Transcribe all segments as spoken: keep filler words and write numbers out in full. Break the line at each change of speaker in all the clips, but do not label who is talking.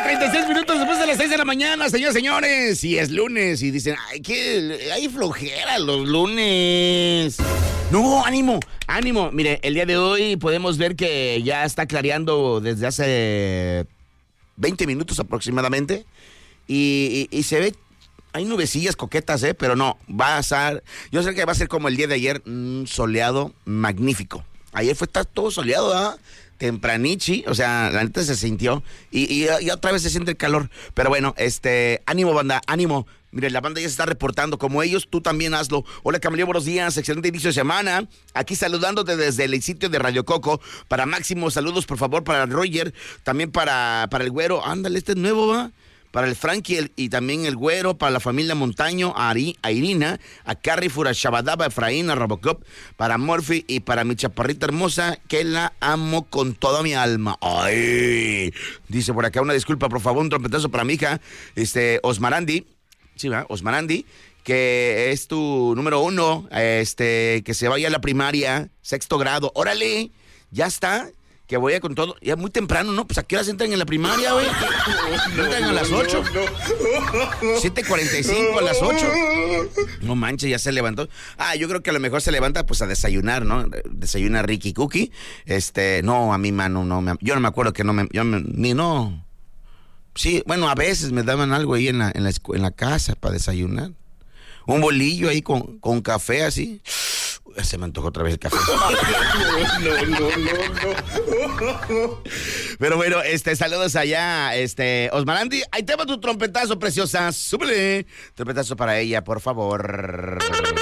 treinta y seis minutos después de las seis de la mañana, señores, señores. Y es lunes y dicen, ay, que hay flojera los lunes. No, ánimo, ánimo. Mire, el día de hoy podemos ver que ya está clareando desde hace veinte minutos aproximadamente. Y, y, y se ve, hay nubecillas coquetas, ¿eh? Pero no, va a ser, yo sé que va a ser como el día de ayer, un soleado magnífico. Ayer fue todo soleado, ¿ah? ¿eh? Tempranichi, o sea, la neta se sintió y, y, y otra vez se siente el calor, pero bueno, este, ánimo banda, ánimo, mire, la banda ya se está reportando, como ellos, tú también hazlo. Hola Camaleón, buenos días, excelente inicio de semana, aquí saludándote desde el sitio de Radio Coco, para Máximo, saludos por favor para Roger, también para, para el güero, ándale, este es nuevo, ¿va? Para el Frankie el, y también el güero, para la familia Montaño, a, Ari, a Irina, a Carrefour, a Shabadaba, a Efraín, a Robocop, para Murphy y para mi chaparrita hermosa, que la amo con toda mi alma. Ay, dice por acá, una disculpa, por favor, un trompetazo para mi hija, este, Osmarandi, sí, ¿verdad? Osmarandi, que es tu número uno, este, que se vaya a la primaria, sexto grado, órale, ya está. Que voy a con todo, ya muy temprano, ¿no? Pues ¿a qué horas entran en la primaria, güey? No, entran a las ocho. siete cuarenta y cinco a las ocho. No manches, ya se levantó. Ah, yo creo que a lo mejor se levanta pues a desayunar, ¿no? Desayuna Ricky Cookie. Este, no, a mi mano, no. Me, yo no me acuerdo que no me, yo me, ni no. Sí, bueno, a veces me daban algo ahí en la, en la, en la casa para desayunar. Un bolillo ahí con, con café así. Se me antojó otra vez el café. No, no, no, no. Pero bueno, este, saludos allá, este, Osmarandi. Ahí te va tu trompetazo, preciosa. Súbele. Trompetazo para ella, por favor.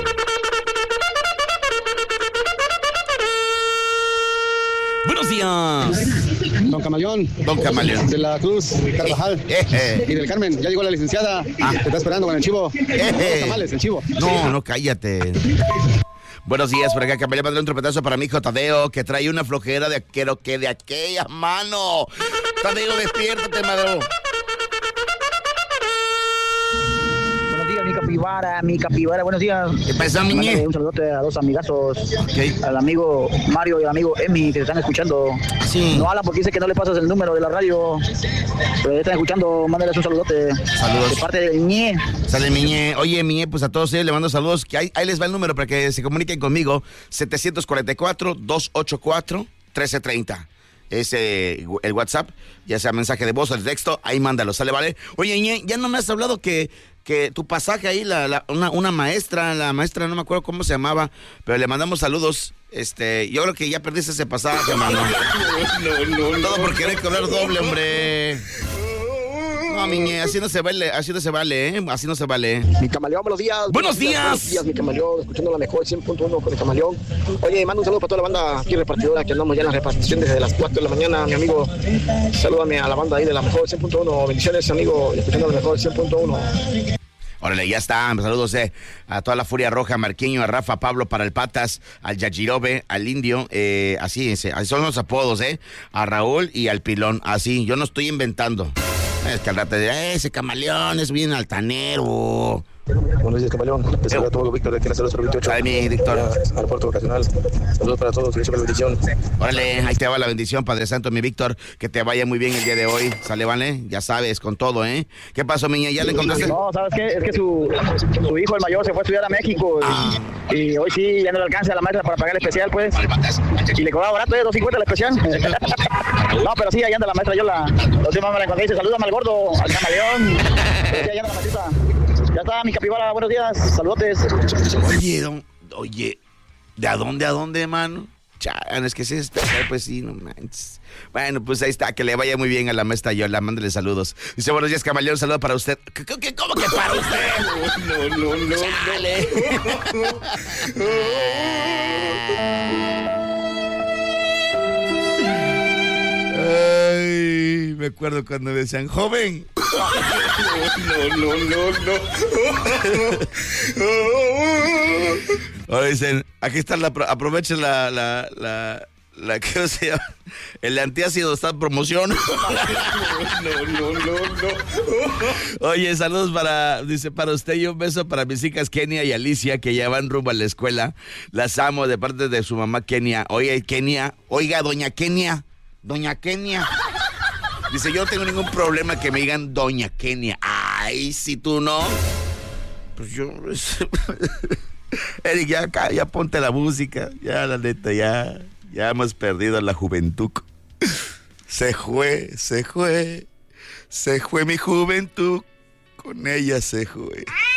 Buenos días.
Don Camaleón.
Don Camaleón.
De la Cruz, Carvajal.
Eh, eh.
Y del Carmen. Ya llegó la licenciada. Ah. Te está esperando con el chivo.
Eh, eh.
Tamales, el chivo.
No, no, cállate. Buenos días, por acá, Camaleón, mandar un trompetazo para mi hijo Tadeo, que trae una flojera de aquero que de aquella mano. Tadeo, despiértate, madre.
Buenos días, mi capibara, mi capibara, buenos días.
¿Qué pasa, miñe?
Un saludote a dos amigazos,
okay.
Al amigo Mario y al amigo Emi, que te están escuchando.
Sí.
No hablan porque dice que no le pasas el número de la radio, pero ya están escuchando, mándales un saludote.
Saludos.
De parte de Miñe.
Sale, Miñe. Oye, Miñe, pues a todos ellos le mando saludos, que ahí, ahí les va el número para que se comuniquen conmigo, siete cuatro cuatro, dos ocho cuatro, uno tres tres cero. Ese, el WhatsApp, ya sea mensaje de voz o de texto, ahí mándalo, ¿sale, vale? Oye, Miñe, ya no me has hablado que... que tu pasaje ahí, la, la, una, una maestra, la maestra no me acuerdo cómo se llamaba, pero le mandamos saludos. Este, yo creo que ya perdiste ese pasaje, hermano. No, no, no. Todo por querer cobrar doble, hombre. No, miñe, así no se vale, así no se vale, ¿eh? Así no se vale.
Mi Camaleón, buenos días.
Buenos días.
Buenos días, mi Camaleón, escuchando la mejor cien punto uno con el Camaleón. Oye, mando un saludo para toda la banda aquí repartidora, que andamos ya en la repartición desde las cuatro de la mañana, mi amigo. Salúdame a la banda ahí de la mejor cien punto uno. Bendiciones, amigo, escuchando la mejor cien punto uno.
Órale, ya está. Saludos eh, a toda la Furia Roja, a Marqueño, a Rafa, a Pablo para el Patas, al Yajirobe, al Indio, eh, así, así son los apodos, ¿eh? A Raúl y al Pilón, así, yo no estoy inventando. Es que al rato dirá, ese Camaleón es bien altanero.
Buenos días, Camaleón. Te saluda a todo Víctor de aquí en la cero veintiocho.
Ay, mi Víctor.
Aeropuerto Vocacional. Saludos para todos. Feliz bendición.
Órale, ahí te va la bendición, Padre Santo, mi Víctor. Que te vaya muy bien el día de hoy. Sale, vale. Ya sabes, con todo, ¿eh? ¿Qué pasó, miña? ¿Ya le encontraste?
No, ¿sabes qué? Es que su, su hijo, el mayor, se fue a estudiar a México.
Ah.
Y, y hoy sí ya no le alcanza a la maestra para pagar el especial, pues. Y le cobraba barato, ¿eh? dos cincuenta el especial. No, pero sí, ahí anda la maestra. Yo la, la última me la encontré y dice, salúdame al gordo, al Camaleón. Pero sí, ahí anda la maestra. Ya está, mi capibara, buenos días, saludotes.
Oye, don, oye, ¿de a dónde a dónde, mano? Chan, es que sí, está, pues sí, no manches. Bueno, pues ahí está, que le vaya muy bien a la maestra Yola, mándale saludos. Dice, buenos días, Camaleón, saludo para usted. ¿Qué, qué, ¿Cómo que para usted? No, no, no, Chale. no. Ay, me acuerdo cuando decían, joven. No, no, no, no. Ahora dicen, aquí está la, aprovechen la, la, la, la, ¿qué se llama? El antiácido está en promoción. No, no, no, no. Oye, saludos para, dice, para usted y un beso para mis hijas Kenia y Alicia, que ya van rumbo a la escuela. Las amo de parte de su mamá Kenia. Oye, Kenia, oiga, doña Kenia, doña Kenia. Dice, yo no tengo ningún problema que me digan Doña Kenia. Ay, si tú no. Pues yo... Eric, ya acá, ya ponte la música. Ya, la neta, ya... Ya hemos perdido la juventud. Se fue, se fue. Se fue mi juventud. Con ella se fue.